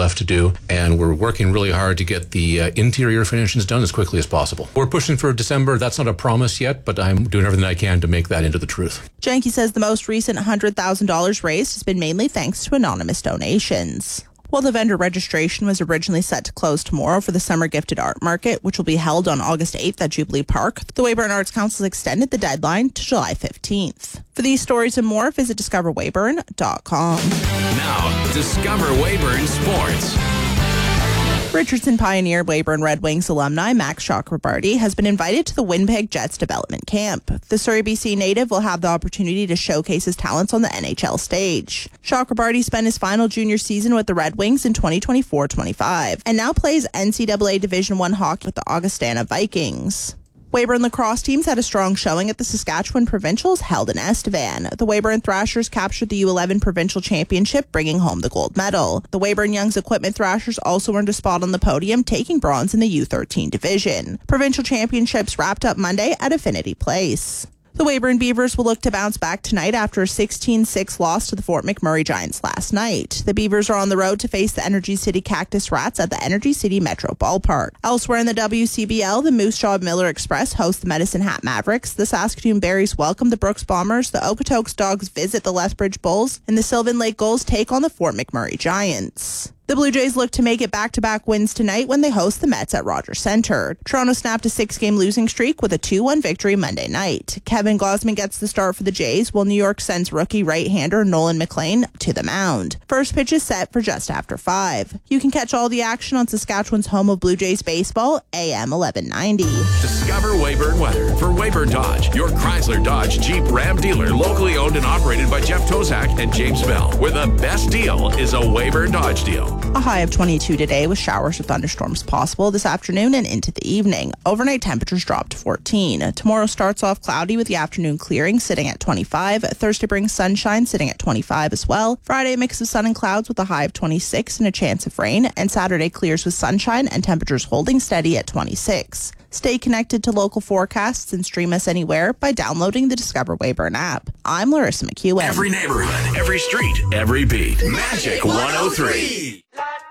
left to do, and we're working really hard to get the interior finishes done as quickly as possible. We're pushing for December. That's not a promise yet, but I'm doing everything I can to make that into the truth. Janke says the most recent $100,000 raised has been mainly thanks to anonymous donations. Well, the vendor registration was originally set to close tomorrow for the Summer Gifted Art Market, which will be held on August 8th at Jubilee Park. The Weyburn Arts Council extended the deadline to July 15th. For these stories and more, visit discoverweyburn.com. Now, Discover Weyburn Sports. Richardson Pioneer Weyburn Red Wings alumni Max Chakrabarty has been invited to the Winnipeg Jets development camp. The Surrey, BC native will have the opportunity to showcase his talents on the NHL stage. Chakrabarty spent his final junior season with the Red Wings in 2024-25 and now plays NCAA Division I hockey with the Augustana Vikings. Weyburn lacrosse teams had a strong showing at the Saskatchewan Provincials held in Estevan. The Weyburn Thrashers captured the U11 Provincial Championship, bringing home the gold medal. The Weyburn Young's Equipment Thrashers also earned a spot on the podium, taking bronze in the U13 division. Provincial Championships wrapped up Monday at Affinity Place. The Weyburn Beavers will look to bounce back tonight after a 16-6 loss to the Fort McMurray Giants last night. The Beavers are on the road to face the Energy City Cactus Rats at the Energy City Metro Ballpark. Elsewhere in the WCBL, the Moose Jaw Miller Express host the Medicine Hat Mavericks. The Saskatoon Berries welcome the Brooks Bombers. The Okotoks Dogs visit the Lethbridge Bulls. And the Sylvan Lake Gulls take on the Fort McMurray Giants. The Blue Jays look to make it back-to-back wins tonight when they host the Mets at Rogers Centre. Toronto snapped a 6-game losing streak with a 2-1 victory Monday night. Kevin Gausman gets the start for the Jays, while New York sends rookie right-hander Nolan McLean to the mound. First pitch is set for just after 5. You can catch all the action on Saskatchewan's home of Blue Jays baseball, AM 1190. Discover Weyburn weather for Weyburn Dodge, your Chrysler Dodge Jeep Ram dealer, locally owned and operated by Jeff Tozak and James Bell, where the best deal is a Weyburn Dodge deal. A high of 22 today with showers or thunderstorms possible this afternoon and into the evening. Overnight temperatures drop to 14. Tomorrow starts off cloudy with the afternoon clearing sitting at 25. Thursday brings sunshine sitting at 25 as well. Friday, a mix of sun and clouds with a high of 26 and a chance of rain. And Saturday clears with sunshine and temperatures holding steady at 26. Stay connected to local forecasts and stream us anywhere by downloading the Discover Weyburn app. I'm Larissa McEwen. Every neighborhood, every street, every beat. Magic 103.